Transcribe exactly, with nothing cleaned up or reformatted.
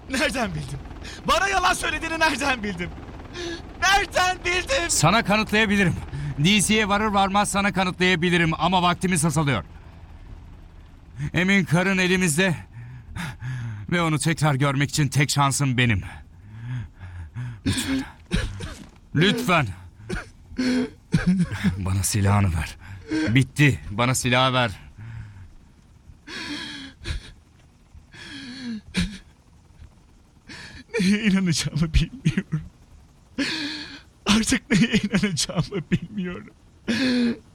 Nereden bildim? Bana yalan söylediğini nereden bildim? Nereden bildim? Sana kanıtlayabilirim. D C'ye varır varmaz sana kanıtlayabilirim ama vaktimiz azalıyor. Emin karın elimizde ve onu tekrar görmek için tek şansım benim. Lütfen. Lütfen. Bana silahını ver. Bitti. Bana silahı ver. Neye inanacağımı bilmiyorum. Artık neye inanacağımı bilmiyorum.